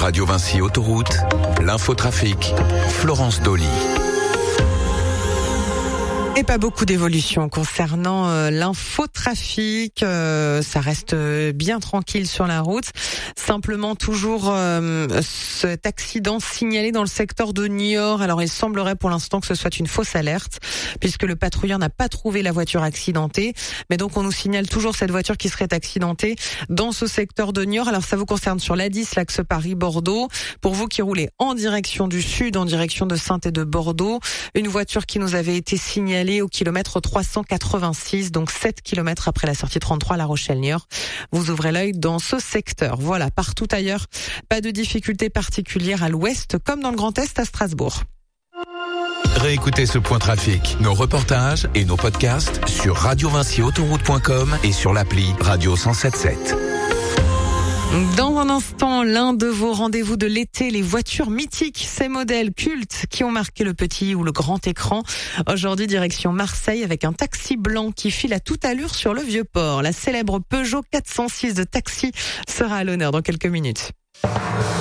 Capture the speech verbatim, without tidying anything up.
Radio Vinci Autoroute, l'infotrafic, Florence Dolly. Et pas beaucoup d'évolution concernant euh, l'infotrafic, euh, ça reste euh, bien tranquille sur la route. Simplement toujours euh, cet accident signalé dans le secteur de Niort. Alors il semblerait pour l'instant que ce soit une fausse alerte, puisque le patrouilleur n'a pas trouvé la voiture accidentée. Mais donc on nous signale toujours cette voiture qui serait accidentée dans ce secteur de Niort. Alors ça vous concerne sur l'A dix, l'axe Paris-Bordeaux. Pour vous qui roulez en direction du sud, en direction de Saintes et de Bordeaux, une voiture qui nous avait été signalée au kilomètre trois cent quatre-vingt-six, donc sept kilomètres après la sortie trente-trois La Rochelle-Niort. Vous ouvrez l'œil dans ce secteur. Voilà, partout ailleurs, pas de difficultés particulières à l'ouest comme dans le Grand Est à Strasbourg. Réécoutez ce point trafic, nos reportages et nos podcasts sur radio vinci autoroute point com et sur l'appli Radio cent sept sept. Dans un instant, l'un de vos rendez-vous de l'été, les voitures mythiques, ces modèles cultes qui ont marqué le petit ou le grand écran. Aujourd'hui, direction Marseille avec un taxi blanc qui file à toute allure sur le Vieux-Port. La célèbre Peugeot quatre cent six de taxi sera à l'honneur dans quelques minutes.